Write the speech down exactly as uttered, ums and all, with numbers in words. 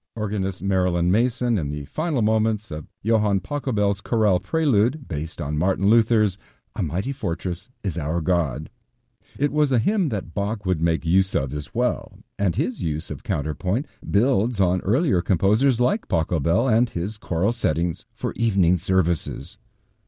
Organist Marilyn Mason in the final moments of Johann Pachelbel's chorale prelude, based on Martin Luther's "A Mighty Fortress is Our God." It was a hymn that Bach would make use of as well, and his use of counterpoint builds on earlier composers like Pachelbel and his choral settings for evening services.